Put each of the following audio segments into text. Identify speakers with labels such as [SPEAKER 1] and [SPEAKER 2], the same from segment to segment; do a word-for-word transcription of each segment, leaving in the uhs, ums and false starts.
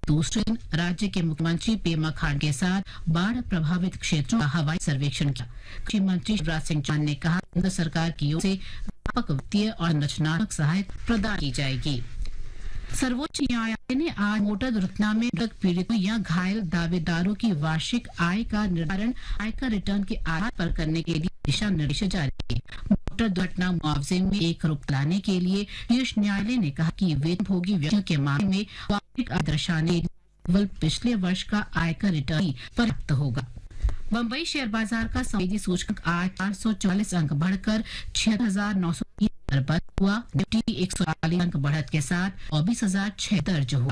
[SPEAKER 1] दूसरे दिन राज्य के मुख्यमंत्री पेमा खांडू के साथ बाढ़ प्रभावित क्षेत्रों का हवाई सर्वेक्षण किया। कृषि मंत्री शिवराज सिंह चौहान ने कहा, केंद्र सरकार की ओर से व्यापक वित्तीय और संरचनात्मक सहायता प्रदान की जाएगी। सर्वोच्च न्यायालय ने आज मोटर दुर्घटना में मृतक पीड़ितों या घायल दावेदारों की वार्षिक आय का निर्धारण आयकर रिटर्न के आधार पर करने के लिए दिशा निर्देश जारी किए। मोटर दुर्घटना मुआवजे में एक रुख लाने के लिए शीर्ष न्यायालय ने कहा कि वेतनभोगी व्यक्तियों के मामले में वार्षिक आय दर्शाने केवल पिछले वर्ष का आयकर रिटर्न ही पर्याप्त होगा। बम्बई शेयर बाजार का संवेदी सूचकांक आज चार सौ चालीस अंक बढ़कर छिहत्तर हजार नौ सौ तीन पर बंद हुआ। निफ्टी एक सौ चालीस अंक बढ़त के साथ चौबीस हजार छह दर्ज हुआ।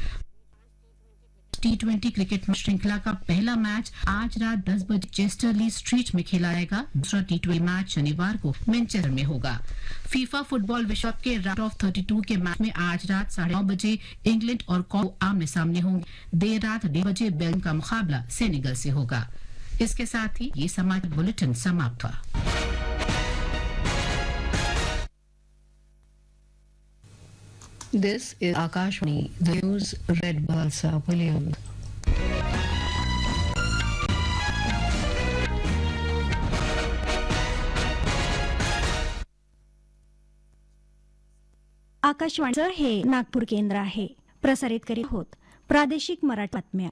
[SPEAKER 1] टी ट्वेंटी क्रिकेट श्रृंखला का पहला मैच आज रात दस बजे चेस्टर ली स्ट्रीट में खेला जाएगा। दूसरा टी ट्वेंटी मैच शनिवार को मैनचेस्टर में होगा। फीफा फुटबॉल विश्व कप के राउंड ऑफ बत्तीस के मैच में आज रात साढ़े नौ बजे इंग्लैंड और कॉन्गो आमने सामने होंगे। देर रात डेढ़ बजे बेल्जियम का मुकाबला सेनेगल से होगा। इसके साथ ही ये समाचार बुलेटिन समाप्त हुआ।
[SPEAKER 2] This is Akashvani, the news read by Balsa Williams.
[SPEAKER 3] आकाशवाणीचं हे नागपूर केंद्र आहे. प्रसारित करीत आहोत प्रादेशिक मराठी बातम्या.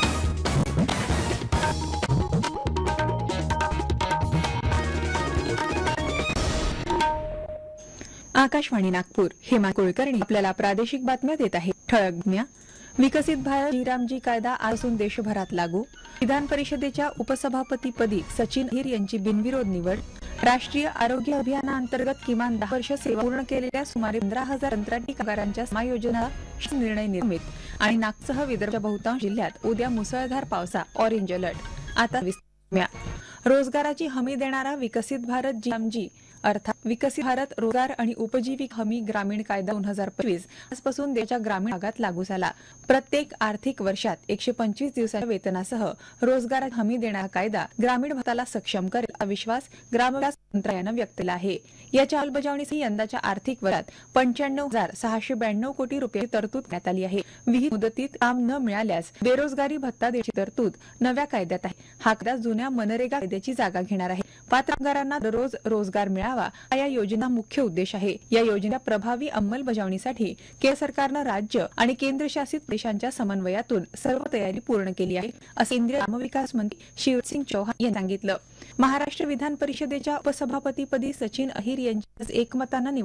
[SPEAKER 4] आकाशवाणी नागपूर. हेमा कुलकर्णी आपल्याला प्रादेशिक बातम्या देत आहे. ठळक बातम्या. विकसित भारत श्रीरामजी कायदा आजपासून देशभरात लागू. विधान परिषदेच्या उपसभापतीपदी सचिन अहिर यांची बिनविरोध निवड. राष्ट्रीय आरोग्य अभियानाअंतर्गत किमान दहा वर्ष सेवा पूर्ण केलेल्या सुमारे पंधरा हजार कंत्राटी कामगारांच्या समायोजनाला निर्णय निर्मित. आणि नागसह विदर्भाच्या बहुतांश जिल्ह्यात उद्या मुसळधार पावसा ऑरेंज अलर्ट. आता विस्तार. रोजगाराची हमी देणारा विकसित भारत जीरामजी अर्थात विकसित भारत रोजगार आणि उपजीविका हमी ग्रामीण कायदा दोन हजार पंचवीस आजपासून देशाच्या ग्रामीण भागात लागू झाला. प्रत्येक आर्थिक वर्षात एकशे पंचवीस दिवसाच्या वेतनासह रोजगाराची हमी देणारा कायदा ग्रामीण भारताला सक्षम करेल असा विश्वास ग्रामविकास मंत्रालयानं व्यक्त केला आहे. याच्या अंमलबजावणीसाठी यंदाच्या आर्थिक वर्षात पंच्याण्णव हजार सहाशे ब्याण्णव कोटी रुपयांची तरतूद करण्यात आली आहे. विहित मुदतीत काम न मिळाल्यास बेरोजगारी भत्ता देण्याची तरतूद नव्या कायद्यात आहे. हा कायदा जुन्या मनरेगा कायद्याची जागा घेणार आहे. पात्र कामगारांना दररोज रोजगार मिळावा हा या योजना मुख्य उद्देश आहे. या योजनेच्या प्रभावी अंमलबजावणीसाठी केंद्र सरकारनं राज्य आणि केंद्रशासित प्रदेशांच्या समन्वयातून सर्व तयारी पूर्ण केली आहे असं केंद्रीय ग्रामविकास मंत्री शिवराज सिंग चौहान यांनी सांगितलं. महाराष्ट्र विधान परिषदेच्या उपसभापतीपदी सचिन अहिर यांची एकमतानं